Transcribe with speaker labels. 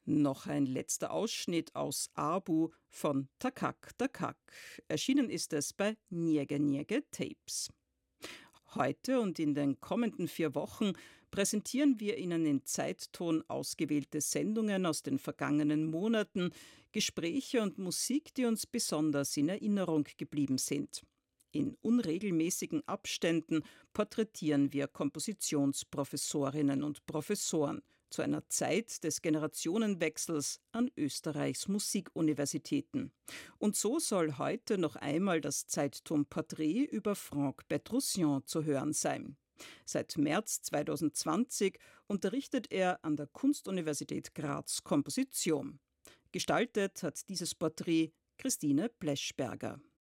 Speaker 1: Noch ein letzter Ausschnitt aus Abu von Takak Takak. Erschienen ist es bei Niege Niege Tapes. Heute und in den kommenden 4 Wochen präsentieren wir Ihnen in Zeitton ausgewählte Sendungen aus den vergangenen Monaten, Gespräche und Musik, die uns besonders in Erinnerung geblieben sind. In unregelmäßigen Abständen porträtieren wir Kompositionsprofessorinnen und Professoren zu einer Zeit des Generationenwechsels an Österreichs Musikuniversitäten. Und so soll heute noch einmal das Zeitton-Porträt über Franck Petruccian zu hören sein. Seit März 2020 unterrichtet er an der Kunstuniversität Graz Komposition. Gestaltet hat dieses Porträt Christine Bleschberger.